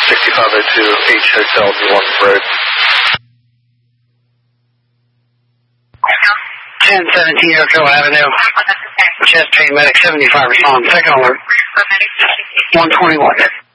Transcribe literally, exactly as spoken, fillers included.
sixty-five oh two H Hotel, New Road. ten seventeen Oakville Avenue. Chest pain medic seventy-five respond. Second alert. one twenty-one.